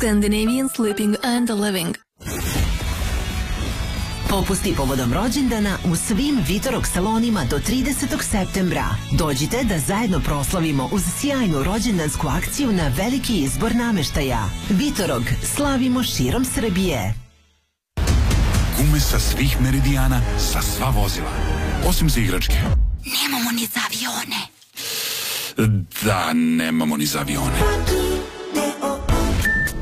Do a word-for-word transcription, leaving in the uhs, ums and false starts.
Scandinavian Sleeping and Living. Popusti povodom rođendana u svim Vitorog salonima do tridesetog septembra. Dođite da zajedno proslavimo uz sjajnu rođendansku akciju na veliki izbor nameštaja. Vitorog, slavimo širom Srbije. Gume sa svih meridijana, sa sva vozila. Osim za igračke. Nemamo ni za avione. Da, nemamo ni za avione.